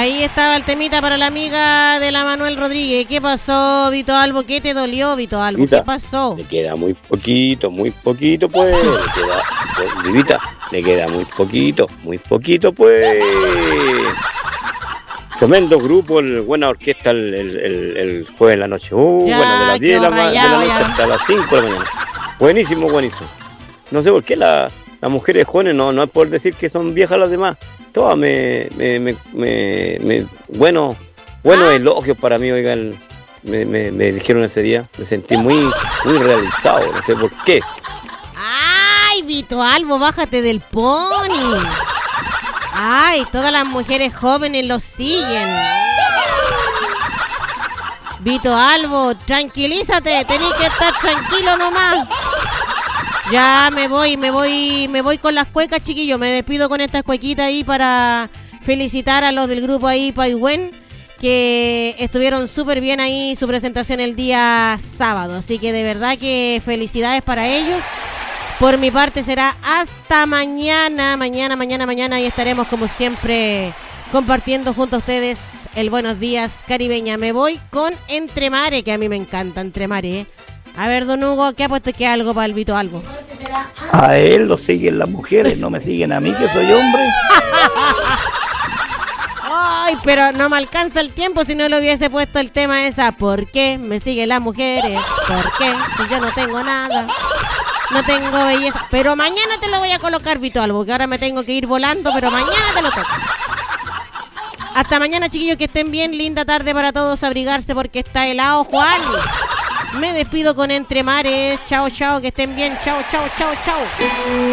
Ahí estaba el temita para la amiga de la Manuel Rodríguez. ¿Qué pasó, Vito Albo? ¿Qué te dolió, Vito Albo? Vivita, ¿Qué pasó? le queda muy poquito, pues. Vivita, le queda muy poquito, pues. Tremendo grupo, buena orquesta el jueves en la noche. Ya, Bueno, de las 10 de la noche ya. hasta las 5 de la mañana. Buenísimo. No sé por qué las mujeres jóvenes, no es por decir que son viejas las demás. Todas buenos elogios para mí, oigan, me dijeron ese día. Me sentí muy realizado, no sé por qué. ¡Ay, Vito Albo, bájate del pony! ¡Ay, todas las mujeres jóvenes lo siguen! Vito Albo, tranquilízate, tenés que estar tranquilo nomás. Ya me voy con las cuecas, chiquillos. Me despido con estas cuequitas ahí para felicitar a los del grupo ahí, Paigüen, que estuvieron súper bien ahí su presentación el día sábado. Así que de verdad que felicidades para ellos. Por mi parte será hasta mañana. Mañana y estaremos como siempre compartiendo junto a ustedes el Buenos Días Caribeña. Me voy con Entre Mare, que a mí me encanta Entre Mare. A ver, don Hugo, ¿qué ha puesto que algo para el Vito Albo? A él lo siguen las mujeres, no me siguen a mí que soy hombre. Ay, pero no me alcanza el tiempo si no le hubiese puesto el tema esa. ¿Por qué me siguen las mujeres? ¿Por qué? Si yo no tengo nada. No tengo belleza. Pero mañana te lo voy a colocar, Vito Albo, que ahora me tengo que ir volando, pero mañana te lo toco. Hasta mañana, chiquillos, que estén bien. Linda tarde para todos. Abrigarse porque está helado, Juan. Me despido con Entre Mares. Chao, que estén bien. Chao.